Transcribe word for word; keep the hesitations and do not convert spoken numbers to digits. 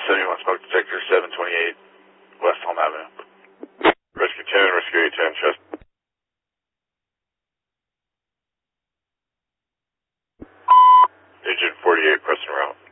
seventy-one smoke detector, seven twenty-eight West Elm Avenue. Rescue ten, Rescue eight ten, chest. Agent forty-eight, Preston Route.